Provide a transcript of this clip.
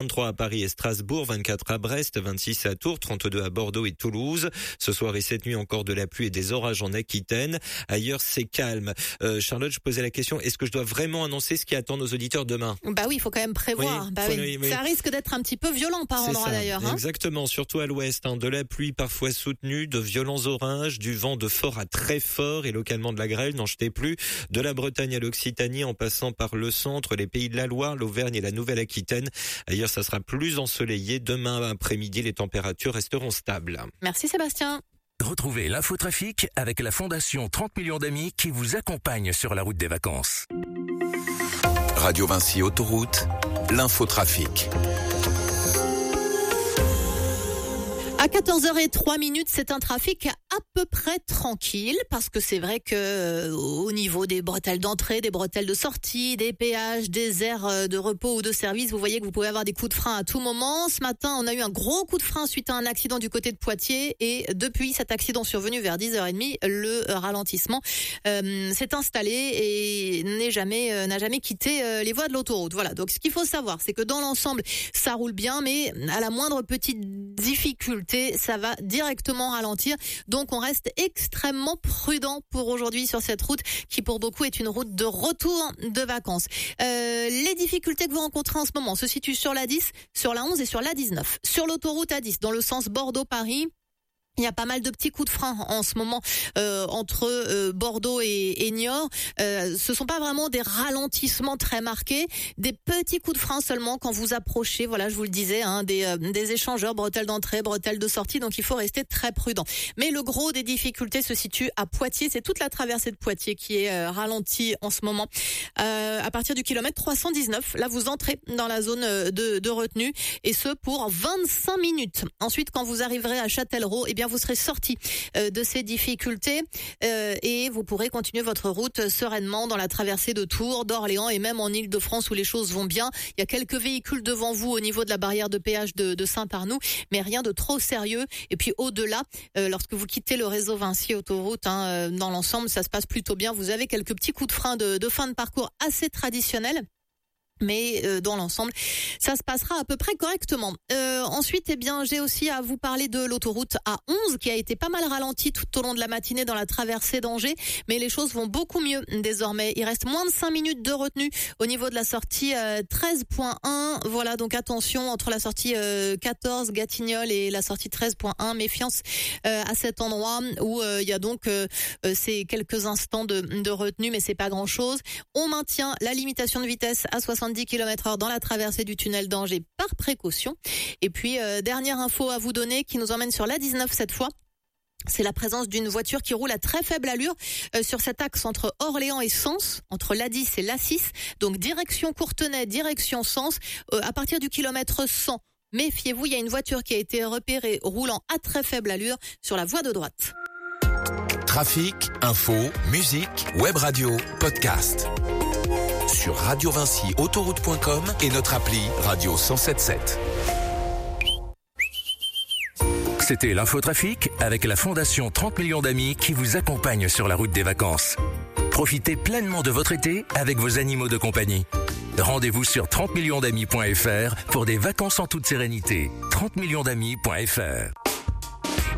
33 à Paris et Strasbourg, 24 à Brest, 26 à Tours, 32 à Bordeaux et Toulouse. Ce soir et cette nuit, encore de la pluie et des orages en Aquitaine. Ailleurs, c'est calme. Charlotte, je posais la question, est-ce que je dois vraiment annoncer ce qui attend nos auditeurs demain ? Bah oui, il faut quand même prévoir. Oui. Ça risque d'être un petit peu violent par endroit d'ailleurs. Exactement, surtout à l'ouest. De la pluie parfois soutenue, de violents orages, du vent de fort à très fort et localement de la grêle, n'en jetez plus. De la Bretagne à l'Occitanie en passant par le centre, les pays de la Loire, l'Auvergne et la Nouvelle-Aquitaine. Ailleurs, ça sera plus ensoleillé. Demain après-midi, les températures resteront stables. Merci Sébastien. Retrouvez l'infotrafic avec la Fondation 30 millions d'amis qui vous accompagne sur la route des vacances. Radio Vinci Autoroute, l'infotrafic. À 14h03, c'est un trafic à peu près tranquille parce que c'est vrai que au niveau des bretelles d'entrée, des bretelles de sortie, des péages, des aires de repos ou de service, vous voyez que vous pouvez avoir des coups de frein à tout moment. Ce matin, on a eu un gros coup de frein suite à un accident du côté de Poitiers et depuis cet accident survenu vers 10h30, le ralentissement s'est installé et n'a jamais quitté les voies de l'autoroute. Voilà. Donc ce qu'il faut savoir, c'est que dans l'ensemble, ça roule bien, mais à la moindre petite difficulté, ça va directement ralentir. Donc on reste extrêmement prudent pour aujourd'hui sur cette route qui pour beaucoup est une route de retour de vacances. Les difficultés que vous rencontrez en ce moment se situent sur la 10, sur la 11 et sur la 19. Sur l'autoroute A10 dans le sens Bordeaux-Paris, il y a pas mal de petits coups de frein en ce moment entre Bordeaux et Niort. Ce sont pas vraiment des ralentissements très marqués, des petits coups de frein seulement quand vous approchez. Voilà, je vous le disais, des échangeurs, bretelles d'entrée, bretelles de sortie. Donc il faut rester très prudent. Mais le gros des difficultés se situe à Poitiers. C'est toute la traversée de Poitiers qui est ralentie en ce moment. À partir du kilomètre 319, là vous entrez dans la zone de retenue et ce pour 25 minutes. Ensuite, quand vous arriverez à Châtellerault, eh bien vous serez sorti de ces difficultés et vous pourrez continuer votre route sereinement dans la traversée de Tours, d'Orléans et même en Île-de-France où les choses vont bien. Il y a quelques véhicules devant vous au niveau de la barrière de péage de Saint-Arnoux, mais rien de trop sérieux. Et puis au-delà, lorsque vous quittez le réseau Vinci Autoroute, dans l'ensemble, ça se passe plutôt bien. Vous avez quelques petits coups de frein de fin de parcours assez traditionnels. Mais dans l'ensemble, ça se passera à peu près correctement. Ensuite, j'ai aussi à vous parler de l'autoroute A11 qui a été pas mal ralentie tout au long de la matinée dans la traversée d'Angers, mais les choses vont beaucoup mieux désormais. Il reste moins de 5 minutes de retenue au niveau de la sortie 13.1. Voilà, donc attention entre la sortie 14 Gatignolles et la sortie 13.1. Méfiance à cet endroit où il y a donc ces quelques instants de retenue, mais c'est pas grand-chose. On maintient la limitation de vitesse à 70 km/h dans la traversée du tunnel d'Angers par précaution. Et puis, dernière info à vous donner qui nous emmène sur l'A19 cette fois. C'est la présence d'une voiture qui roule à très faible allure sur cet axe entre Orléans et Sens, entre l'A10 et l'A6. Donc, direction Courtenay, direction Sens, à partir du kilomètre 100. Méfiez-vous, il y a une voiture qui a été repérée roulant à très faible allure sur la voie de droite. Trafic, info, musique, web radio, podcast. Sur radiovinciautoroute.com et notre appli Radio 107.7. C'était l'infotrafic avec la Fondation 30 millions d'amis qui vous accompagne sur la route des vacances. Profitez pleinement de votre été avec vos animaux de compagnie. Rendez-vous sur 30millionsdamis.fr pour des vacances en toute sérénité. 30millionsdamis.fr